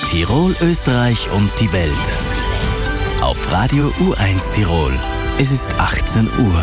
Tirol, Österreich und die Welt. Auf Radio U1 Tirol. Es ist 18 Uhr.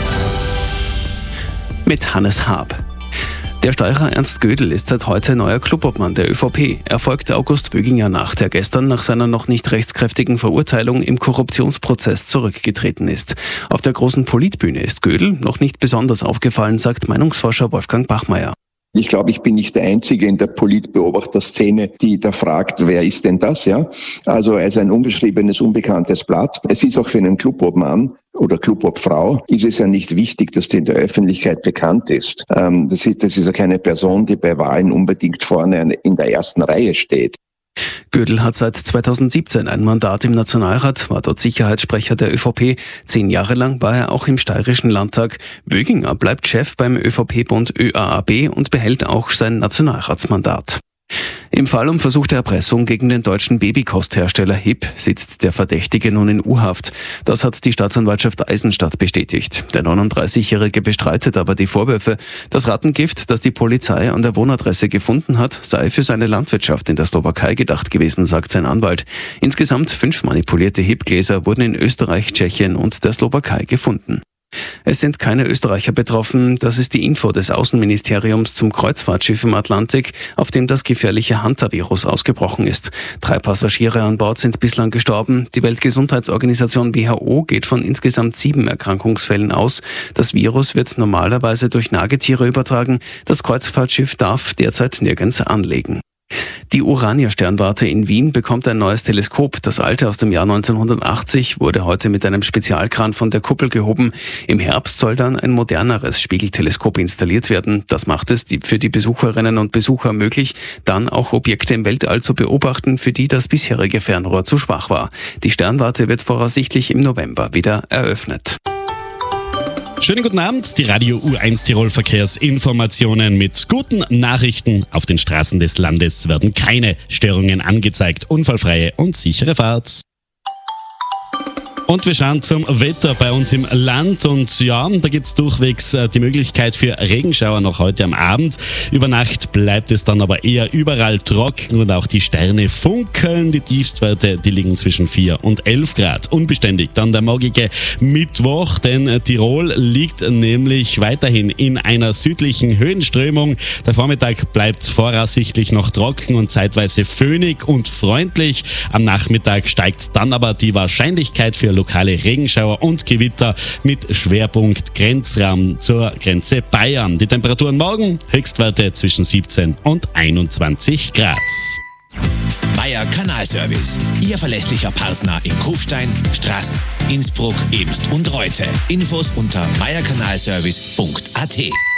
Mit Hannes Haab. Der Steurer Ernst Gödel ist seit heute neuer Clubobmann der ÖVP. Er folgt August Wöginger nach, der gestern nach seiner noch nicht rechtskräftigen Verurteilung im Korruptionsprozess zurückgetreten ist. Auf der großen Politbühne ist Gödel noch nicht besonders aufgefallen, sagt Meinungsforscher Wolfgang Bachmeier. Ich glaube, ich bin nicht der Einzige in der Politbeobachterszene, die da fragt, wer ist denn das, ja? Also er ist ein unbeschriebenes, unbekanntes Blatt. Es ist auch für einen Clubobmann oder Clubobfrau ist es ja nicht wichtig, dass die in der Öffentlichkeit bekannt ist. Das ist ja keine Person, die bei Wahlen unbedingt vorne in der ersten Reihe steht. Gödel hat seit 2017 ein Mandat im Nationalrat, war dort Sicherheitssprecher der ÖVP. 10 Jahre lang war er auch im Steirischen Landtag. Wöginger bleibt Chef beim ÖVP-Bund ÖAAB und behält auch sein Nationalratsmandat. Im Fall um versuchte Erpressung gegen den deutschen Babykosthersteller HIP sitzt der Verdächtige nun in U-Haft. Das hat die Staatsanwaltschaft Eisenstadt bestätigt. Der 39-Jährige bestreitet aber die Vorwürfe. Das Rattengift, das die Polizei an der Wohnadresse gefunden hat, sei für seine Landwirtschaft in der Slowakei gedacht gewesen, sagt sein Anwalt. Insgesamt 5 manipulierte HIP-Gläser wurden in Österreich, Tschechien und der Slowakei gefunden. Es sind keine Österreicher betroffen. Das ist die Info des Außenministeriums zum Kreuzfahrtschiff im Atlantik, auf dem das gefährliche Hantavirus ausgebrochen ist. 3 Passagiere an Bord sind bislang gestorben. Die Weltgesundheitsorganisation WHO geht von insgesamt 7 Erkrankungsfällen aus. Das Virus wird normalerweise durch Nagetiere übertragen. Das Kreuzfahrtschiff darf derzeit nirgends anlegen. Die Urania-Sternwarte in Wien bekommt ein neues Teleskop. Das alte aus dem Jahr 1980 wurde heute mit einem Spezialkran von der Kuppel gehoben. Im Herbst soll dann ein moderneres Spiegelteleskop installiert werden. Das macht es für die Besucherinnen und Besucher möglich, dann auch Objekte im Weltall zu beobachten, für die das bisherige Fernrohr zu schwach war. Die Sternwarte wird voraussichtlich im November wieder eröffnet. Schönen guten Abend, die Radio U1 Tirol Verkehrsinformationen mit guten Nachrichten. Auf den Straßen des Landes werden keine Störungen angezeigt. Unfallfreie und sichere Fahrt. Und wir schauen zum Wetter bei uns im Land und ja, da gibt es durchwegs die Möglichkeit für Regenschauer noch heute am Abend. Über Nacht bleibt es dann aber eher überall trocken und auch die Sterne funkeln. Die Tiefstwerte, die liegen zwischen 4 und 11 Grad. Unbeständig dann der morgige Mittwoch, denn Tirol liegt nämlich weiterhin in einer südlichen Höhenströmung. Der Vormittag bleibt voraussichtlich noch trocken und zeitweise föhnig und freundlich. Am Nachmittag steigt dann aber die Wahrscheinlichkeit für lokale Regenschauer und Gewitter mit Schwerpunkt Grenzraum zur Grenze Bayern. Die Temperaturen morgen, Höchstwerte zwischen 17 und 21 Grad. Meier Kanalservice, Ihr verlässlicher Partner in Kufstein, Straß, Innsbruck, Ebst und Reute. Infos unter meierkanalservice.at.